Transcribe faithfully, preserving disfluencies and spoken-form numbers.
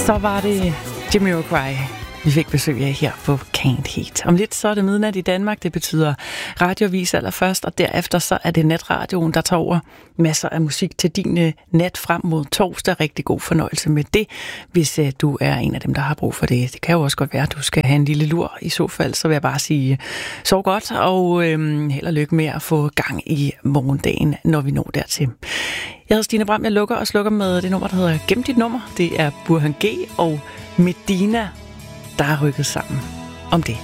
Så var det Jamiroquai, vi fik besøg af her på Can't Heat. Om lidt så er det midnat i Danmark. Det betyder radiovis allerførst, og derefter så er det natradioen, der tager over. Masser af musik til din nat frem mod torsdag. Rigtig god fornøjelse med det, hvis uh, du er en af dem, der har brug for det. Det kan jo også godt være, at du skal have en lille lur. I så fald, så vil jeg bare sige, sov godt, og øhm, held og lykke med at få gang i morgendagen, når vi når dertil. Jeg hedder Stine Bram. Jeg lukker og slukker med det nummer, der hedder Gem dit nummer. Det er Burhan G og Medina, der er rykket sammen om det.